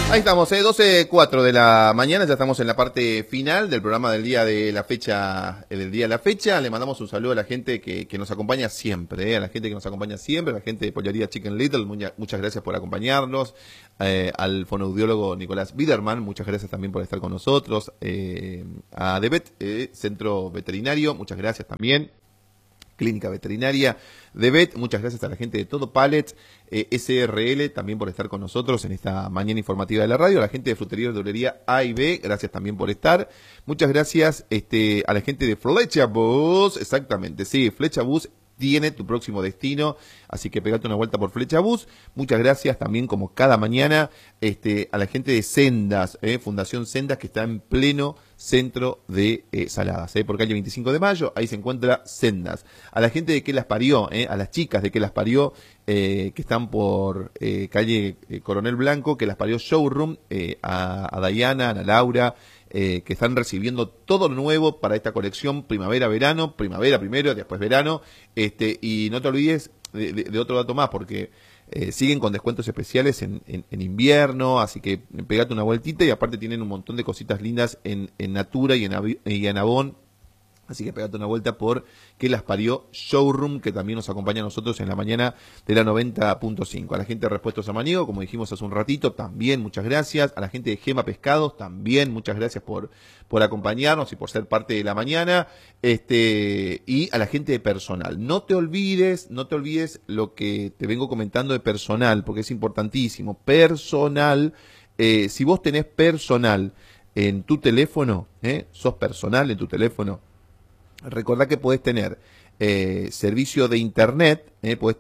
Ahí estamos, 12:04 de la mañana, ya estamos en la parte final del programa del día de la fecha, Le mandamos un saludo a la gente que nos acompaña siempre, a la gente que nos acompaña siempre, a la gente de Pollería Chicken Little, muchas gracias por acompañarnos, al fonoaudiólogo Nicolás Biderman, muchas gracias también por estar con nosotros, a DeVet, Centro Veterinario, muchas gracias también. Clínica Veterinaria de VET, muchas gracias a la gente de Todo Pallet, SRL también por estar con nosotros en esta mañana informativa de la radio, a la gente de Frutería y Verdulería A y B, gracias también por estar, muchas gracias a la gente de Flecha Bus, exactamente, sí, Flecha Bus tiene tu próximo destino, así que pegate una vuelta por Flecha Bus. Muchas gracias también, como cada mañana, a la gente de Sendas, Fundación Sendas, que está en pleno centro de Saladas, por calle 25 de Mayo, ahí se encuentra Sendas. A la gente de Que Las Parió, a las chicas de Que Las Parió, que están por calle Coronel Blanco, Que Las Parió Showroom, a Dayana, a Ana Laura, que están recibiendo todo lo nuevo para esta colección primavera-verano, primavera primero, después verano, y no te olvides de otro dato más, porque siguen con descuentos especiales en invierno, así que pegate una vueltita, y aparte tienen un montón de cositas lindas en Natura y en Avon. Así que pegate una vuelta por Que Las Parió Showroom, que también nos acompaña a nosotros en la mañana de la 90.5. A la gente de Repuestos Samaniego, como dijimos hace un ratito, también muchas gracias. A la gente de Gema Pescados, también muchas gracias por acompañarnos y por ser parte de la mañana. Y a la gente de Personal. No te olvides lo que te vengo comentando de Personal, porque es importantísimo. Personal, si vos tenés Personal en tu teléfono, sos Personal en tu teléfono, recordá que podés tener servicio de internet,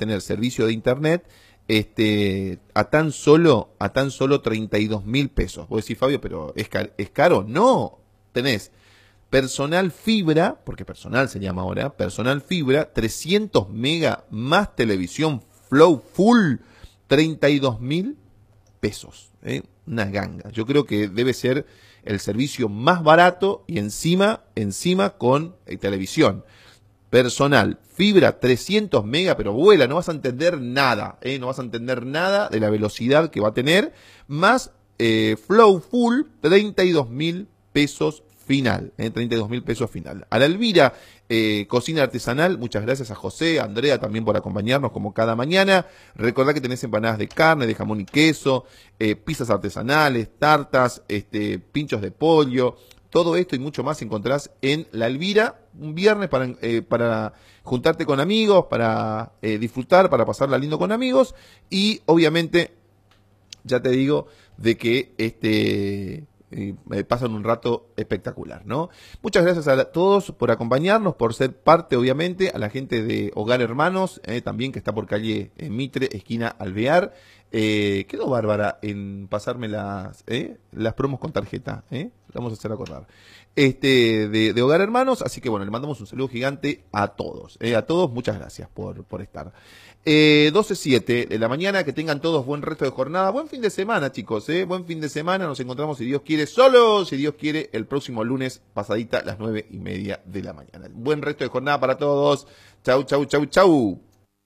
a tan solo 32.000 pesos. Vos decís, Fabio, pero ¿es caro? No, tenés Personal Fibra, porque Personal se llama ahora, Personal Fibra, 300 mega más televisión Flow Full, 32.000 pesos. Una ganga. Yo creo que debe ser el servicio más barato y encima con televisión. Personal Fibra, 300 mega, pero vuela, no vas a entender nada, no vas a entender nada de la velocidad que va a tener, más Flow Full, 32.000 pesos final, 32.000 pesos final. A la Elvira, Cocina Artesanal, muchas gracias a José, a Andrea también por acompañarnos como cada mañana. Recordá que tenés empanadas de carne, de jamón y queso, pizzas artesanales, tartas, pinchos de pollo, todo esto y mucho más encontrás en La Elvira, un viernes para juntarte con amigos, para disfrutar, para pasarla lindo con amigos, y obviamente, ya te digo, de que pasan un rato espectacular, ¿no? Muchas gracias a todos por acompañarnos, por ser parte, obviamente, a la gente de Hogar Hermanos, también, que está por calle Mitre, esquina Alvear. Quedó bárbara en pasarme las promos con tarjeta, vamos a hacer acordar. De Hogar Hermanos, así que bueno, le mandamos un saludo gigante a todos, muchas gracias por estar. 12:07 de la mañana, que tengan todos buen resto de jornada, buen fin de semana, chicos, buen fin de semana. Nos encontramos, si Dios quiere, si Dios quiere, el próximo lunes pasadita las 9:30 de la mañana. Buen resto de jornada para todos. Chau, chau, chau, chau.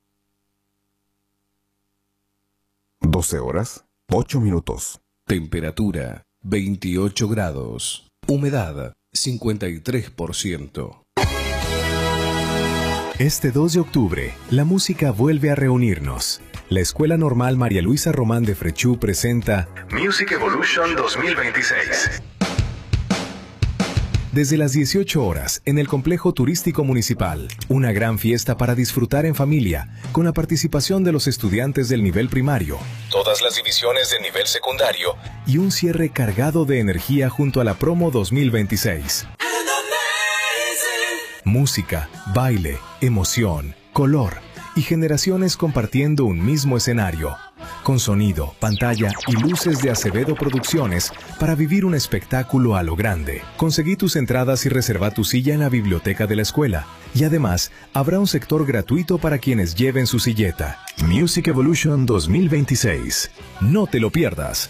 12 horas, 8 minutos. Temperatura 28 grados. Humedad 53%. Este 2 de octubre, la música vuelve a reunirnos. La Escuela Normal María Luisa Román de Frechú presenta Music Evolution 2026. Desde las 18 horas, en el Complejo Turístico Municipal, una gran fiesta para disfrutar en familia, con la participación de los estudiantes del nivel primario, todas las divisiones del nivel secundario, y un cierre cargado de energía junto a la promo 2026. Música, baile, emoción, color y generaciones compartiendo un mismo escenario, con sonido, pantalla y luces de Acevedo Producciones para vivir un espectáculo a lo grande. Conseguí tus entradas y reserva tu silla en la biblioteca de la escuela. Y además, habrá un sector gratuito para quienes lleven su silleta. Music Evolution 2026. No te lo pierdas.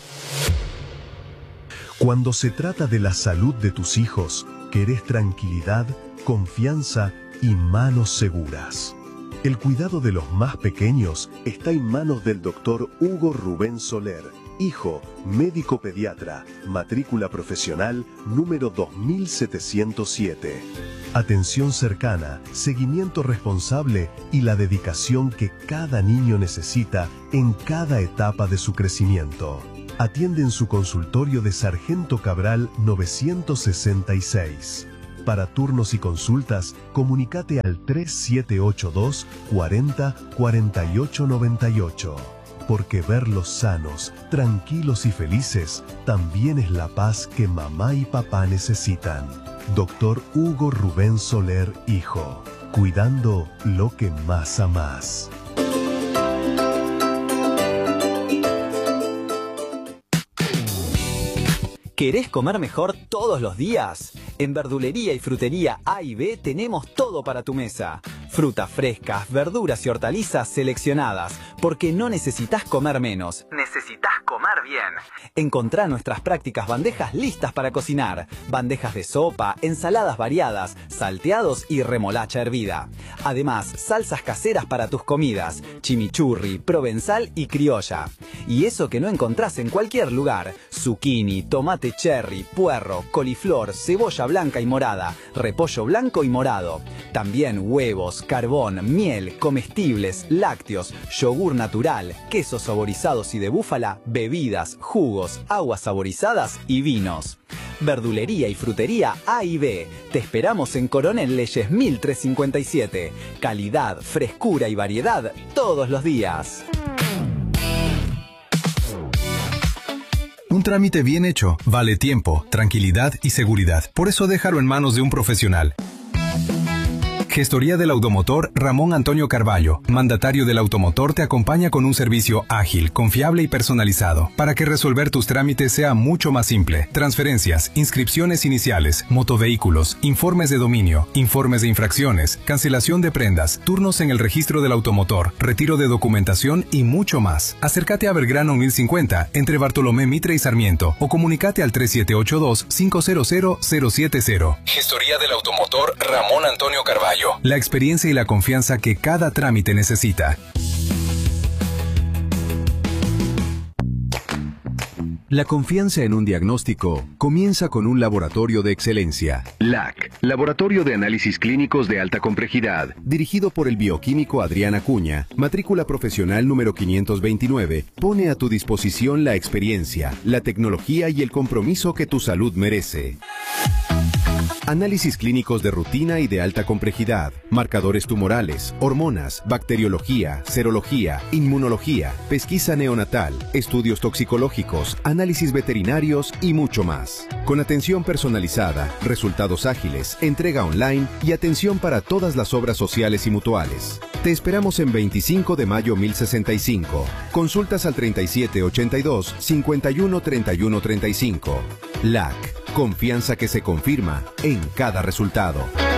Cuando se trata de la salud de tus hijos, querés tranquilidad, confianza y manos seguras. El cuidado de los más pequeños está en manos del Dr. Hugo Rubén Soler, Hijo, médico pediatra, matrícula profesional número 2707. Atención cercana, seguimiento responsable y la dedicación que cada niño necesita en cada etapa de su crecimiento. Atiende en su consultorio de Sargento Cabral 966. Para turnos y consultas, comunícate al 3782 40 48 98. Porque verlos sanos, tranquilos y felices también es la paz que mamá y papá necesitan. Dr. Hugo Rubén Soler, hijo. Cuidando lo que más amás. ¿Querés comer mejor todos los días? En Verdulería y Frutería A y B tenemos todo para tu mesa. Frutas frescas, verduras y hortalizas seleccionadas, porque no necesitas comer menos, necesitas comer bien. Encontrá nuestras prácticas bandejas listas para cocinar, bandejas de sopa, ensaladas variadas, salteados y remolacha hervida. Además, salsas caseras para tus comidas, chimichurri, provenzal y criolla. Y eso que no encontrás en cualquier lugar, zucchini, tomate cherry, puerro, coliflor, cebolla blanca y morada, repollo blanco y morado. También huevos, carbón, miel, comestibles, lácteos, yogur natural, quesos saborizados y de búfala, bebidas, jugos, aguas saborizadas y vinos. Verdulería y Frutería A y B. Te esperamos en Coronel Leyes 1357. Calidad, frescura y variedad todos los días. Un trámite bien hecho vale tiempo, tranquilidad y seguridad. Por eso déjalo en manos de un profesional. Gestoría del Automotor Ramón Antonio Carballo, mandatario del automotor, te acompaña con un servicio ágil, confiable y personalizado, para que resolver tus trámites sea mucho más simple. Transferencias, inscripciones iniciales, motovehículos, informes de dominio, informes de infracciones, cancelación de prendas, turnos en el registro del automotor, retiro de documentación y mucho más. Acércate a Belgrano 1050, entre Bartolomé Mitre y Sarmiento, o comunícate al 3782-500070. Gestoría del Automotor Ramón Antonio Carballo. La experiencia y la confianza que cada trámite necesita. La confianza en un diagnóstico comienza con un laboratorio de excelencia. LAC, Laboratorio de Análisis Clínicos de Alta Complejidad. Dirigido por el bioquímico Adrián Acuña, matrícula profesional número 529, pone a tu disposición la experiencia, la tecnología y el compromiso que tu salud merece. Análisis clínicos de rutina y de alta complejidad, marcadores tumorales, hormonas, bacteriología, serología, inmunología, pesquisa neonatal, estudios toxicológicos, análisis veterinarios y mucho más. Con atención personalizada, resultados ágiles, entrega online y atención para todas las obras sociales y mutuales. Te esperamos en 25 de mayo 1065. Consultas al 3782-513135. LAC. Confianza que se confirma en cada resultado.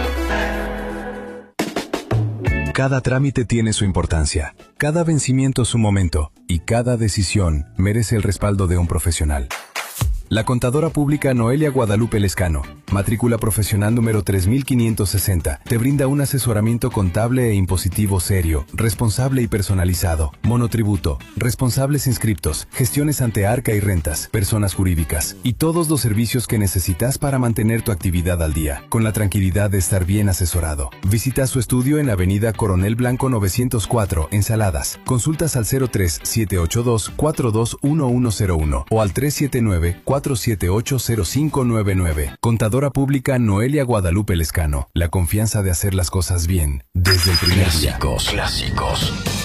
Cada trámite tiene su importancia, cada vencimiento su momento y cada decisión merece el respaldo de un profesional. La contadora pública Noelia Guadalupe Lescano, matrícula profesional número 3560, te brinda un asesoramiento contable e impositivo serio, responsable y personalizado, monotributo, responsables inscriptos, gestiones ante Arca y rentas, personas jurídicas y todos los servicios que necesitas para mantener tu actividad al día, con la tranquilidad de estar bien asesorado. Visita su estudio en Avenida Coronel Blanco 904, Ensaladas. Consultas al 03-782-421101 o al 379-478-0599. Contadora pública Noelia Guadalupe Lescano. La confianza de hacer las cosas bien desde el primer día. Clásicos.